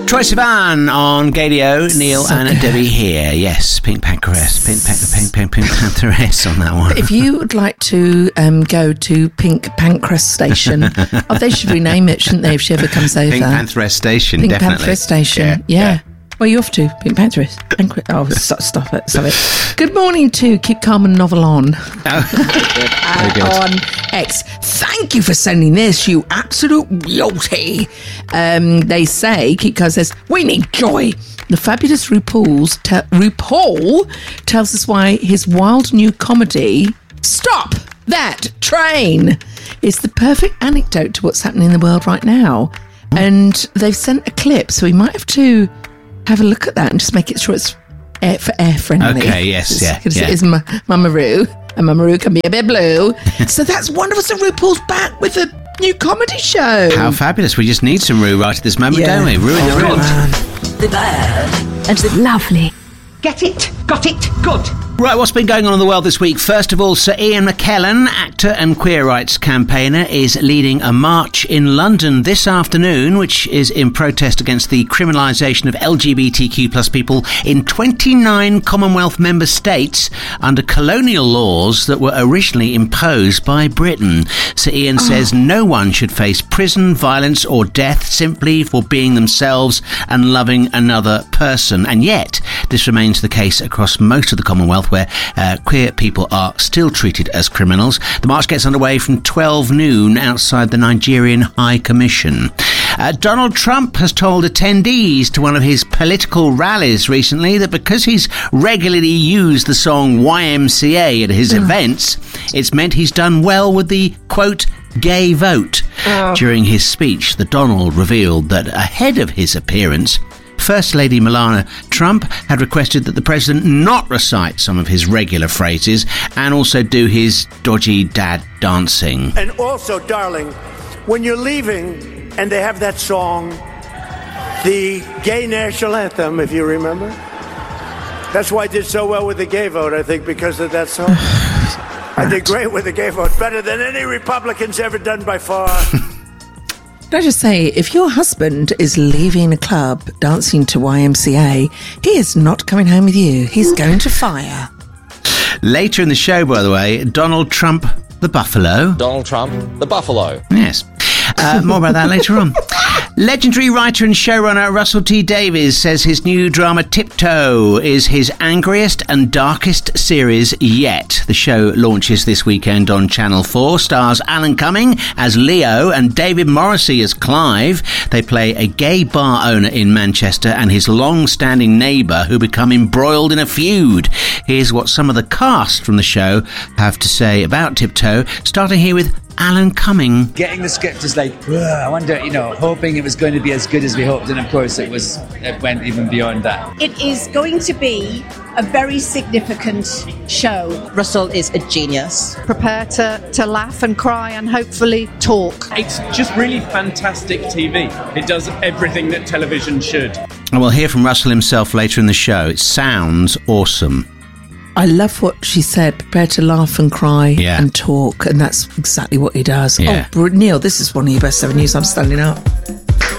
Troye Sivan on Gadio, Neil So and good. Debbie here. Yes, Pink Pantheress on that one. If you would like to go to Pink Pancras Station, they should rename it, shouldn't they, if she ever comes over? Pink Pantheress Station, Pink definitely. Pantheress Station, yeah. Well, you're off to Pink Pantheress. Oh, stop it. Good morning to Keep Calm and Novel On. On X. Thank you for sending this, you absolute beauty. They say, Keep Calm says, we need joy. The fabulous RuPaul tells us why his wild new comedy, Stop That Train, is the perfect anecdote to what's happening in the world right now. And they've sent a clip, so we might have to have a look at that and just make it sure it's air friendly. Okay, yes, yeah. Because it is Mama Ru, and Mama Ru can be a bit blue. So that's wonderful. So RuPaul's back with a new comedy show. How fabulous. We just need some Rue right at this moment, don't we? Rue in the room. The bad and the lovely. Get it, got it, good. Right, what's been going on in the world this week? First of all, Sir Ian McKellen, actor and queer rights campaigner, is leading a march in London this afternoon, which is in protest against the criminalisation of LGBTQ plus people in 29 Commonwealth member states under colonial laws that were originally imposed by Britain. Sir Ian says no one should face prison, violence or death simply for being themselves and loving another person. And yet, this remains the case across most of the Commonwealth, where queer people are still treated as criminals. The march gets underway from 12 noon outside the Nigerian High Commission. Donald Trump has told attendees to one of his political rallies recently that because he's regularly used the song YMCA at his events, it's meant he's done well with the, quote, gay vote. During his speech, the Donald revealed that ahead of his appearance, First Lady Melania Trump had requested that the president not recite some of his regular phrases and also do his dodgy dad dancing. And also, darling, when you're leaving and they have that song, the gay national anthem, if you remember, that's why I did so well with the gay vote, I think, because of that song. I did great with the gay vote, better than any Republican's ever done by far. Can I just say, if your husband is leaving a club dancing to YMCA, he is not coming home with you. He's going to fire. Later in the show, by the way, Donald Trump the Buffalo. Donald Trump, the Buffalo. Yes. More about that later on. Legendary writer and showrunner Russell T Davies says his new drama Tiptoe is his angriest and darkest series yet. The show launches this weekend on Channel 4, stars Alan Cumming as Leo and David Morrissey as Clive. They play a gay bar owner in Manchester and his long-standing neighbour who become embroiled in a feud. Here's what some of the cast from the show have to say about Tiptoe, starting here with Alan Cumming. Getting the script is like, I wonder, hoping it was going to be as good as we hoped, and of course it went even beyond that. It is going to be a very significant show. Russell is a genius. Prepare to laugh and cry and hopefully talk. It's just really fantastic TV. It does everything that television should. And we'll hear from Russell himself later in the show. It sounds awesome. I love what she said, prepare to laugh and cry and talk, and that's exactly what he does. Yeah. Oh, Neil, this is one of your best-selling news. I'm standing up.